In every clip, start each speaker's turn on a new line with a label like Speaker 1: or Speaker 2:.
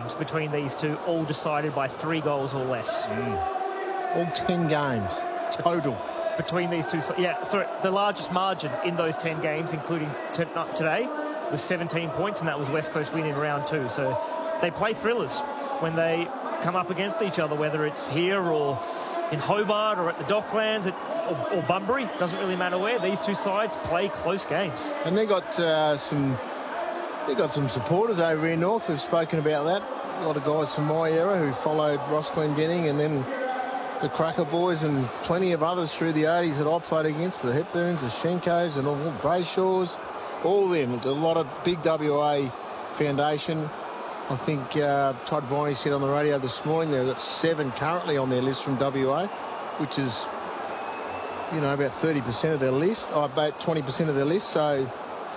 Speaker 1: between these two, all decided by 3 goals or less.
Speaker 2: All 10 games total.
Speaker 1: Between these two, yeah, sorry, the largest margin in those 10 games, including today, was 17 points, and that was West Coast winning round 2. So they play thrillers when they come up against each other, whether it's here or in Hobart or at the Docklands or Bunbury. Doesn't really matter where. These two sides play close games.
Speaker 2: And they got some supporters over here north. We've spoken about that. A lot of guys from my era who followed Ross Glendinning, and then the Cracker Boys and plenty of others through the 80s that I played against, the Hepburns, the Schenkos and all Brayshaws, all of them. A lot of big WA foundation. I think Todd Viney said on the radio this morning they've got 7 currently on their list from WA, which is, you know, about 30% of their list, about 20% of their list. So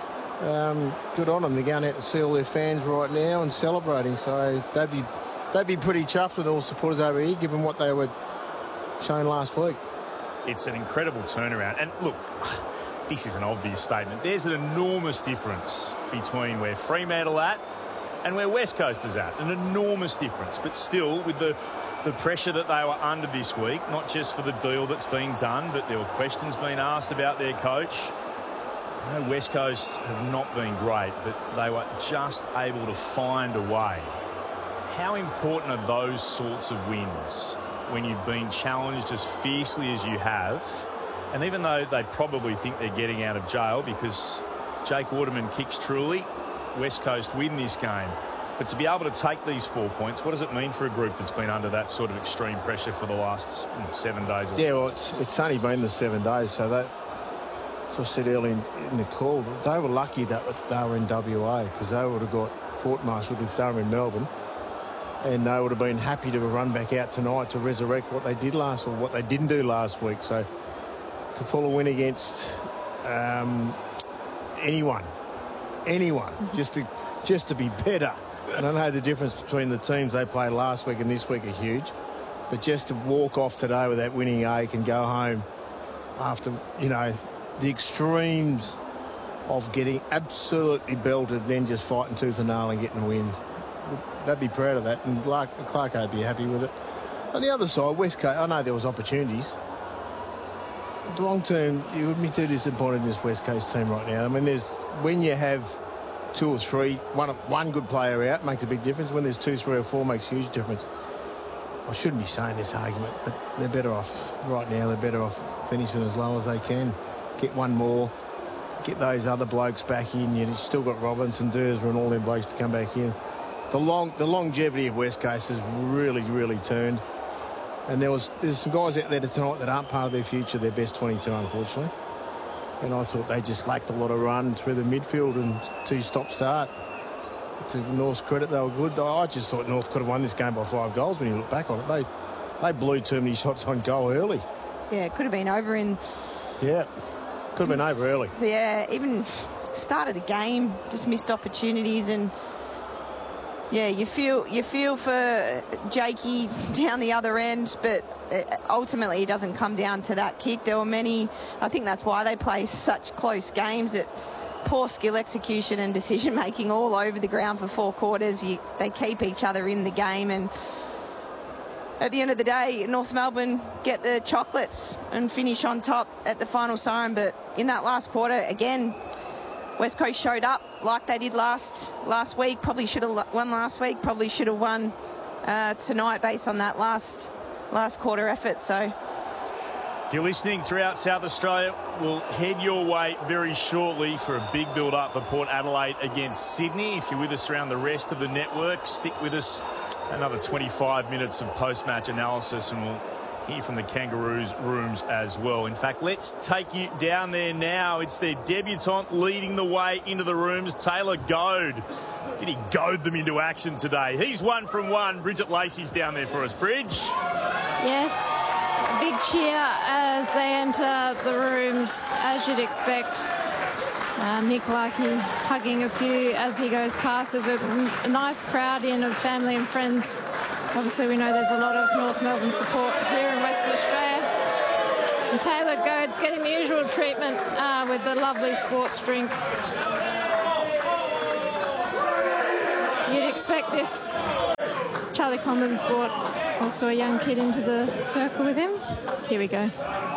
Speaker 2: good on them. They're going out to see all their fans right now and celebrating. So they'd be pretty chuffed with all supporters over here, given what they were shown last week.
Speaker 3: It's an incredible turnaround. And look, this is an obvious statement. There's an enormous difference between where Fremantle at and where West Coast is at. An enormous difference. But still, with the pressure that they were under this week, not just for the deal that's being done, but there were questions being asked about their coach. I know West Coast have not been great, but they were just able to find a way. How important are those sorts of wins when you've been challenged as fiercely as you have? And even though they probably think they're getting out of jail because Jake Waterman kicks truly, West Coast win this game. But to be able to take these 4 points, what does it mean for a group that's been under that sort of extreme pressure for the last 7 days?
Speaker 2: Yeah, well, it's only been the 7 days, so that, as I said earlier in the call, they were lucky that they were in WA, because they would have got court-martialed if they were in Melbourne, and they would have been happy to run back out tonight to resurrect what they did last week, what they didn't do last week. So to pull a win against anyone, just to be better. And I know the difference between the teams they played last week and this week are huge, but just to walk off today with that winning ache and go home after, you know, the extremes of getting absolutely belted, then just fighting tooth and nail and getting a win. They'd be proud of that, and Clark would be happy with it. On the other side, West Coast, I know there was opportunities. Long term, you wouldn't be too disappointed in this West Coast team right now. I mean, when you have 2 or 3, one good player out makes a big difference. When there's 2, 3 or 4 makes a huge difference. I shouldn't be saying this argument, but they're better off right now. They're better off finishing as low as they can. Get one more, get those other blokes back in. You've still got Robinson, Durs, and all them blokes to come back in. The longevity of West Coast has really, really turned. And there's some guys out there tonight that aren't part of their future, their best 22, unfortunately. And I thought they just lacked a lot of run through the midfield and 2-stop start. To North's credit, they were good. I just thought North could have won this game by 5 goals when you look back on it. They blew too many shots on goal early.
Speaker 4: Yeah, it could have been over in...
Speaker 2: Yeah, could have been over early.
Speaker 4: Yeah, even start of the game, just missed opportunities, and yeah, you feel for Jakey down the other end, but ultimately it doesn't come down to that kick. There were many, I think that's why they play such close games, that poor skill execution and decision making all over the ground for 4 quarters. They keep each other in the game, and at the end of the day, North Melbourne get the chocolates and finish on top at the final siren. But in that last quarter, again, West Coast showed up like they did last week. Probably should have won last week. Probably should have won tonight based on that last quarter effort. So
Speaker 3: if you're listening throughout South Australia, we'll head your way very shortly for a big build-up for Port Adelaide against Sydney. If you're with us around the rest of the network, stick with us. Another 25 minutes of post-match analysis, and we'll hear from the Kangaroos rooms as well. In fact, let's take you down there now. It's their debutant leading the way into the rooms, Taylor Goad. Did he goad them into action today? He's 1 from 1. Bridget Lacey's down there for us. Bridge?
Speaker 5: Yes, a big cheer as they enter the rooms, as you'd expect. Nick Larkey hugging a few as he goes past. There's a nice crowd in of family and friends. Obviously, we know there's a lot of North Melbourne support here in Western Australia. And Taylor Goad's getting the usual treatment with the lovely sports drink. You'd expect this. Charlie Commons brought also a young kid into the circle with him. Here we go.